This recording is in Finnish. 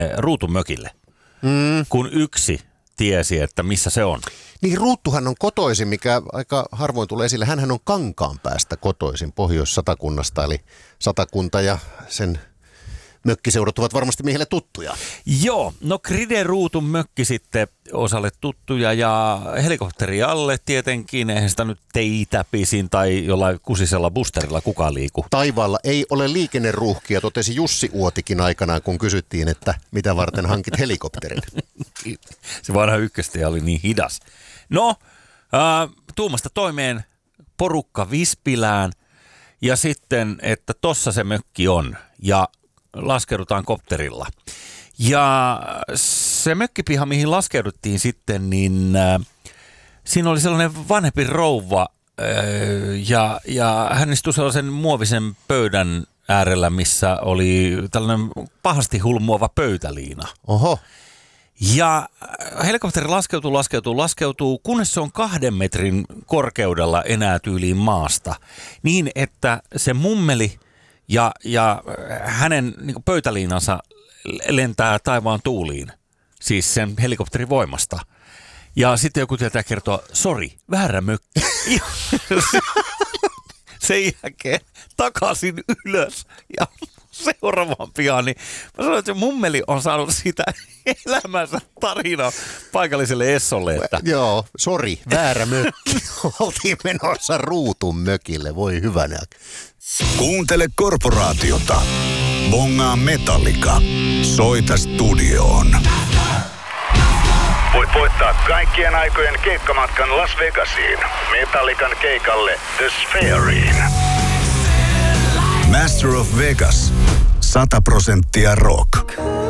ruutumökille, kun yksi tiesi, että missä se on. Niin Ruuttuhan on kotoisin, mikä aika harvoin tulee esille. Hänhän on Kankaanpäästä kotoisin Pohjois-Satakunnasta, eli Satakunta ja sen mökkiseudut ovat varmasti miehille tuttuja. Joo, no Gride Ruutun mökki sitten osalle tuttuja ja helikopteri alle tietenkin. Eihän sitä nyt teitä pisin tai jollain kusisella boosterilla kukaan liiku. Taivaalla ei ole liikenneruuhkia, totesi Jussi Uotikin aikanaan, kun kysyttiin, että mitä varten hankit helikopterin. Se vanha ykköstiä oli niin hidas. No, tuumasta toimeen porukka Vispilään ja sitten, että tossa se mökki on ja laskeudutaan kopterilla. Ja se mökkipiha, mihin laskeuduttiin sitten, niin siinä oli sellainen vanhempi rouva ja hän istui sellaisen muovisen pöydän äärellä, missä oli tällainen pahasti hulmuava pöytäliina. Oho. Ja helikopteri laskeutuu, kunnes se on 2 metrin korkeudella enää tyyliin maasta. Niin, että se mummeli ja hänen niin pöytäliinansa lentää taivaan tuuliin, siis sen helikopterin voimasta. Ja sitten joku tietää kertoa, sori, väärä mökki. Sen jälkeen takaisin ylös ja seuraavaan pian, niin mä sanoin, että mummeli on saanut siitä elämänsä tarinaa paikalliselle Essolle. Että Joo, sori, väärä mökki. Oltiin menossa Ruutun mökille, voi hyvänä. Kuuntele Korporaatiota. Bongaa Metallica. Soita studioon. Voit voittaa kaikkien aikojen keikkamatkan Las Vegasiin. Metallican keikalle The Sphereiin. Master of Vegas. 100% rock.